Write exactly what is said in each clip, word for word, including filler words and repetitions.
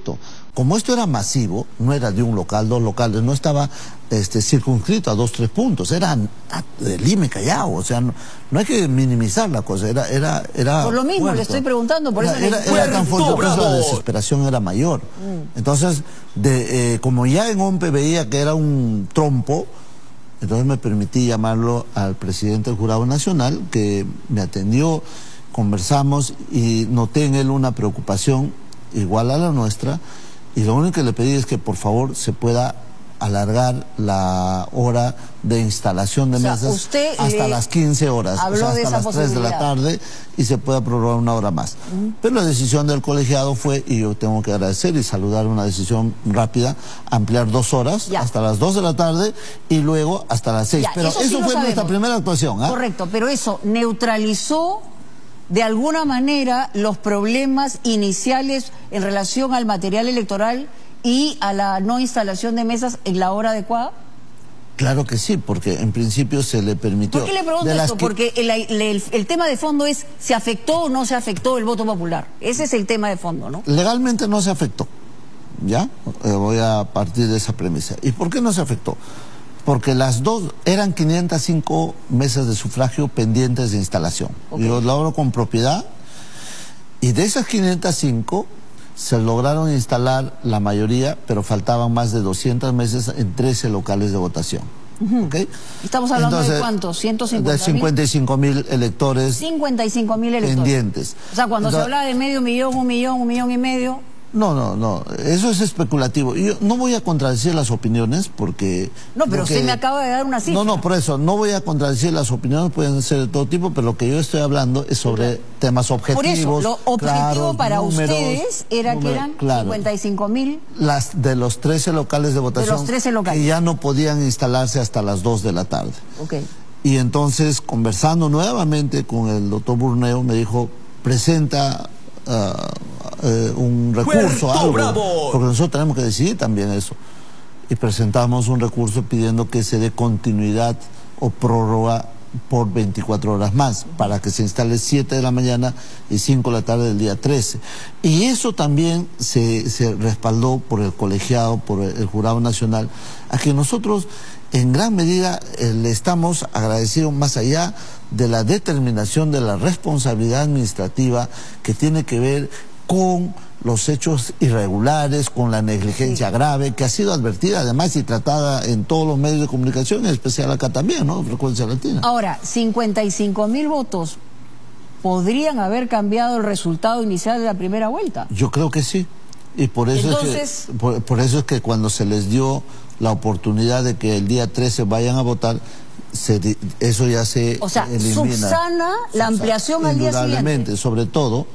proyecto. Como esto era masivo, no era de un local, dos locales, no estaba este, circunscrito a dos, tres puntos, era de Lima y Callao, o sea, no, no hay que minimizar la cosa, era... era, era por lo mismo puerto. Le estoy preguntando, por era, eso... Era, era, era tan fuerte, por eso la desesperación era mayor. Mm. Entonces, de, eh, como ya en OMPE veía que era un trompo, entonces me permití llamarlo al presidente del Jurado Nacional, que me atendió, conversamos y noté en él una preocupación igual a la nuestra, y lo único que le pedí es que por favor se pueda alargar la hora de instalación de o sea, mesas usted hasta las quince horas, o sea, hasta las tres de la tarde, y se pueda prorrogar una hora más. Uh-huh. Pero la decisión del colegiado fue, y yo tengo que agradecer y saludar una decisión rápida, ampliar dos horas ya. hasta las dos de la tarde y luego hasta las seis. Ya, pero eso, eso sí fue nuestra primera actuación. ¿eh? Correcto, pero eso neutralizó de alguna manera los problemas iniciales en relación al material electoral y a la no instalación de mesas en la hora adecuada. Claro que sí, porque en principio se le permitió... ¿Por qué le pregunto esto? Que... Porque el, el, el tema de fondo es, ¿se afectó o no se afectó el voto popular? Ese es el tema de fondo, ¿no? Legalmente no se afectó, ¿ya? Eh, voy a partir de esa premisa. ¿Y por qué no se afectó? Porque las dos, eran quinientas cinco mesas de sufragio pendientes de instalación. Okay. Yo lo hablo con propiedad, y de esas quinientas cinco... se lograron instalar la mayoría, pero faltaban más de doscientas mesas en trece locales de votación. Uh-huh. ¿Okay? Estamos hablando Entonces, de cuántos, ciento cincuenta mil. De cincuenta y cinco mil electores. cincuenta y cinco mil electores. Pendientes. O sea, cuando Entonces, se habla de medio millón, un millón, un millón y medio... No, no, no, eso es especulativo. Yo no voy a contradecir las opiniones porque... No, pero porque, usted me acaba de dar una cifra. No, no, por eso, no voy a contradecir las opiniones, pueden ser de todo tipo, pero lo que yo estoy hablando es sobre claro. temas objetivos. Por eso, lo objetivo claro, para números, ustedes era número, que eran claro, cincuenta y cinco mil... Las de los trece locales de votación, de los trece locales. Que ya no podían instalarse hasta las dos de la tarde. Okay. Y entonces, conversando nuevamente con el doctor Burneo, me dijo, presenta... Uh, eh, un recurso, algo, Bravo. porque nosotros tenemos que decidir también eso. Y presentamos un recurso pidiendo que se dé continuidad o prórroga por veinticuatro horas más, para que se instale siete de la mañana y cinco de la tarde del día trece. Y eso también se, se respaldó por el colegiado, por el, el Jurado Nacional, a que nosotros en gran medida eh, le estamos agradecidos más allá de la determinación de la responsabilidad administrativa que tiene que ver con los hechos irregulares, con la negligencia sí. grave, que ha sido advertida además y tratada en todos los medios de comunicación, en especial acá también, ¿no? Frecuencia Latina. Ahora, cincuenta y cinco mil votos podrían haber cambiado el resultado inicial de la primera vuelta. Yo creo que sí. Y por eso, Entonces... es que, por, por eso es que cuando se les dio la oportunidad de que el día trece vayan a votar, se, eso ya se o sea, elimina. subsana la ampliación al día siguiente. Sobre todo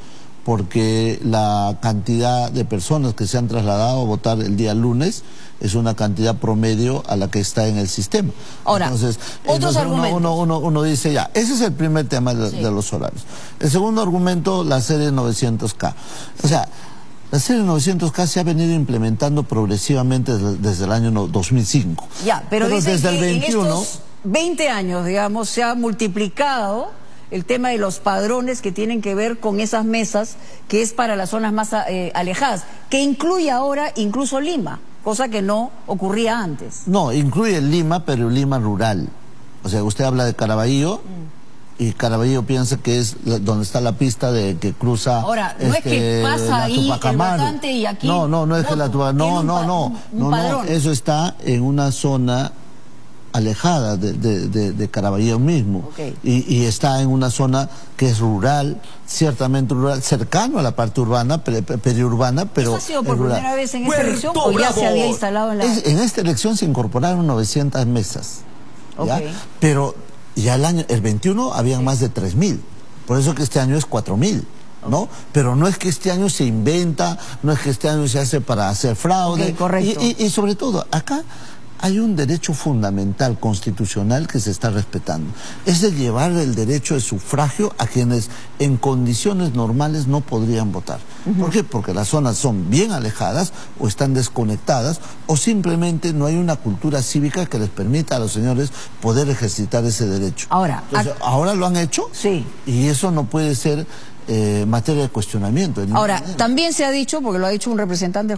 porque la cantidad de personas que se han trasladado a votar el día lunes es una cantidad promedio a la que está en el sistema. Ahora, entonces, otros entonces argumentos. Uno, uno, uno, uno dice ya, ese es el primer tema de, sí. de los horarios. El segundo argumento, la serie novecientos K. O sea, la serie novecientos K se ha venido implementando progresivamente desde, desde el año dos mil cinco. Ya, pero, pero desde que el veintiuno... en estos veinte años, digamos, se ha multiplicado el tema de los padrones que tienen que ver con esas mesas, que es para las zonas más eh, alejadas, que incluye ahora incluso Lima, cosa que no ocurría antes. No, incluye Lima, pero Lima rural. O sea, usted habla de Caraballo, mm. y Caraballo piensa que es donde está la pista de que cruza... Ahora, no este, es que pasa ahí el votante y aquí... No, no, no es voto, que la Tupac... No, no, no, un, un no, padrón. no, eso está en una zona alejada de, de, de, de Caraballo mismo. Okay. Y, y está en una zona que es rural, ciertamente rural, cercano a la parte urbana, peri, periurbana, pero... ¿Eso ha sido por rural. primera vez en esta elección o ya se había instalado en la...? Es, en esta elección se incorporaron novecientas mesas, ¿ya? Okay. Pero ya el año, el veintiuno habían sí. más de tres mil, por eso que este año es cuatro mil. ¿No? Okay. Pero no es que este año se inventa, no es que este año se hace para hacer fraude. Okay, correcto. Y, y, y sobre todo, acá hay un derecho fundamental constitucional que se está respetando. Es de llevar el derecho de sufragio a quienes en condiciones normales no podrían votar. Uh-huh. ¿Por qué? Porque las zonas son bien alejadas o están desconectadas o simplemente no hay una cultura cívica que les permita a los señores poder ejercitar ese derecho. Ahora, Entonces, ahora lo han hecho sí. y eso no puede ser eh, materia de cuestionamiento. Ahora, también se ha dicho, porque lo ha dicho un representante